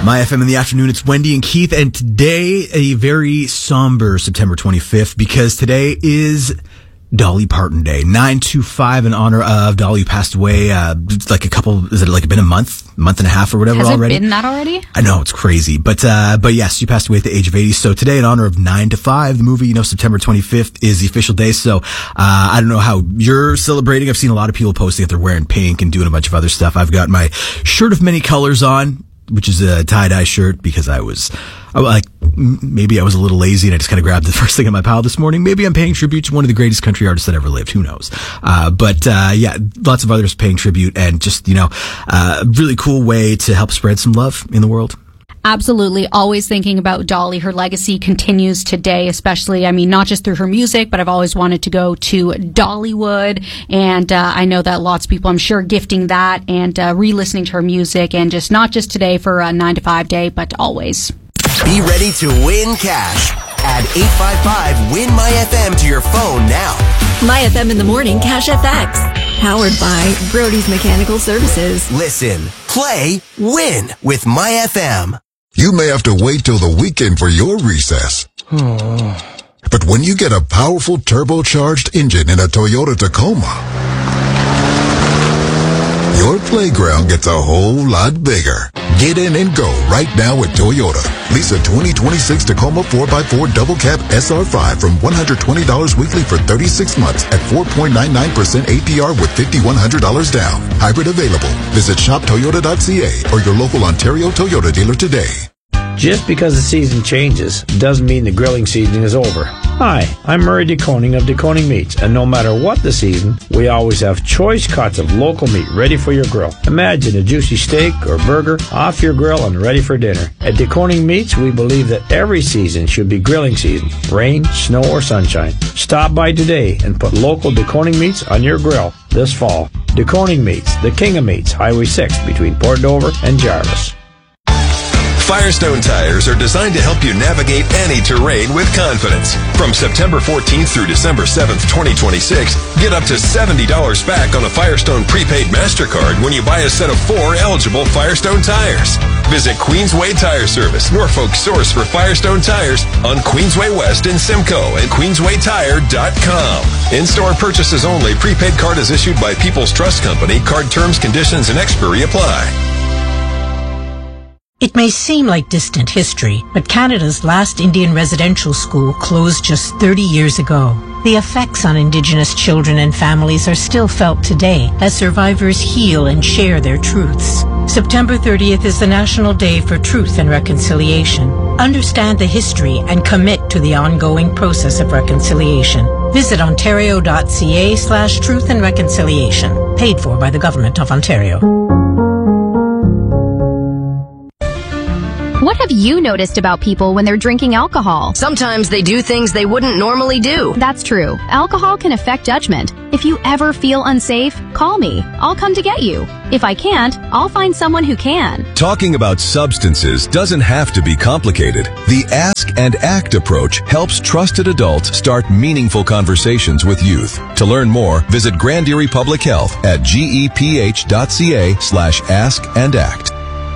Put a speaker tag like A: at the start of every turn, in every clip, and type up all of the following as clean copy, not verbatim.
A: My FM in the afternoon, it's Wendy and Keith, and today a very somber September 25th because today is Dolly Parton Day. 925 in honor of Dolly, who passed away like been a month and a half or whatever already?
B: Has it been that already?
A: I know, it's crazy. But yes, she passed away at the age of 80. So today, in honor of 9 to 5, the movie, September 25th is the official day. So I don't know how you're celebrating. I've seen a lot of people posting that they're wearing pink and doing a bunch of other stuff. I've got my shirt of many colors on, which is a tie-dye shirt because maybe I was a little lazy and I just kind of grabbed the first thing in my pile this morning. Maybe I'm paying tribute to one of the greatest country artists that ever lived. Who knows? But lots of others paying tribute and just, a really cool way to help spread some love in the world.
B: Absolutely. Always thinking about Dolly. Her legacy continues today, especially, not just through her music, but I've always wanted to go to Dollywood. And I know that lots of people, I'm sure, gifting that and re-listening to her music, and just not just today for a 9 to 5 day, but always.
C: Be ready to win cash. Add 855-WIN-MY-FM to your phone now.
D: MyFM in the morning, Cash FX. Powered by Brody's Mechanical Services.
C: Listen, play, win with MyFM.
E: You may have to wait till the weekend for your recess. But when you get a powerful turbocharged engine in a Toyota Tacoma, your playground gets a whole lot bigger. Get in and go right now at Toyota. Lease a 2026 Tacoma 4x4 Double Cab SR5 from $120 weekly for 36 months at 4.99% APR with $5,100 down. Hybrid available. Visit shoptoyota.ca or your local Ontario Toyota dealer today.
F: Just because the season changes doesn't mean the grilling season is over. Hi, I'm Murray DeConing of DeConing Meats, and no matter what the season, we always have choice cuts of local meat ready for your grill. Imagine a juicy steak or burger off your grill and ready for dinner. At DeConing Meats, we believe that every season should be grilling season, rain, snow, or sunshine. Stop by today and put local DeConing Meats on your grill this fall. DeConing Meats, the king of meats, Highway 6 between Port Dover and Jarvis.
G: Firestone tires are designed to help you navigate any terrain with confidence. From September 14th through December 7th, 2026, get up to $70 back on a Firestone prepaid MasterCard when you buy a set of 4 eligible Firestone tires. Visit Queensway Tire Service, Norfolk's source for Firestone tires, on Queensway West in Simcoe at queenswaytire.com. In-store purchases only. Prepaid card is issued by People's Trust Company. Card terms, conditions, and expiry apply.
H: It may seem like distant history, but Canada's last Indian residential school closed just 30 years ago. The effects on Indigenous children and families are still felt today as survivors heal and share their truths. September 30th is the National Day for Truth and Reconciliation. Understand the history and commit to the ongoing process of reconciliation. Visit ontario.ca/truth and reconciliation. Paid for by the Government of Ontario.
I: What have you noticed about people when they're drinking alcohol?
J: Sometimes they do things they wouldn't normally do.
I: That's true. Alcohol can affect judgment. If you ever feel unsafe, call me. I'll come to get you. If I can't, I'll find someone who can.
G: Talking about substances doesn't have to be complicated. The Ask and Act approach helps trusted adults start meaningful conversations with youth. To learn more, visit Grand Erie Public Health at geph.ca/askandact.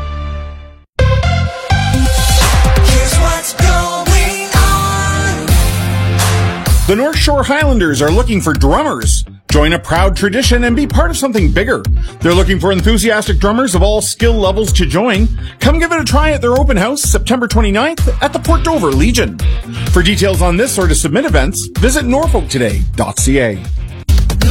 K: The North Shore Highlanders are looking for drummers. Join a proud tradition and be part of something bigger. They're looking for enthusiastic drummers of all skill levels to join. Come give it a try at their open house September 29th at the Port Dover Legion. For details on this or to submit events, visit norfolktoday.ca.